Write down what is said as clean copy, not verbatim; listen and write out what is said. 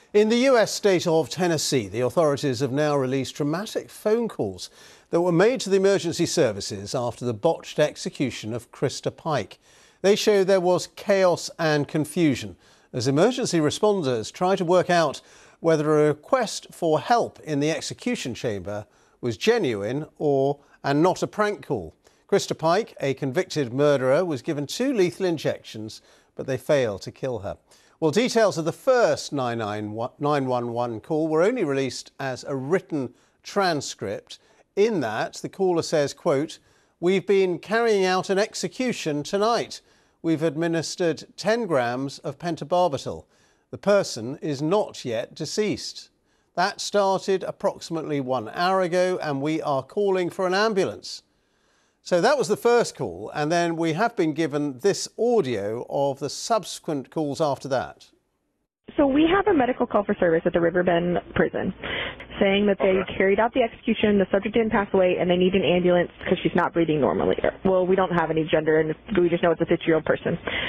In the US state of Tennessee, the authorities have now released dramatic phone calls that were made to the emergency services after the botched execution of Krista Pike. They show there was chaos and confusion as emergency responders tried to work out whether a request for help in the execution chamber was genuine and not a prank call. Krista Pike, a convicted murderer, was given 2 lethal injections, but they failed to kill her. Well, details of the first 911 call were only released as a written transcript. In that, the caller says, quote, "We've been carrying out an execution tonight. We've administered 10 grams of pentobarbital. The person is not yet deceased. That started approximately 1 hour ago and we are calling for an ambulance." So that was the first call, and then we have been given this audio of the subsequent calls after that. So we have a medical call for service at the Riverbend prison saying that they carried out the execution, the subject didn't pass away, and they need an ambulance because she's not breathing normally. Well, we don't have any gender, and we just know it's a 50-year-old person.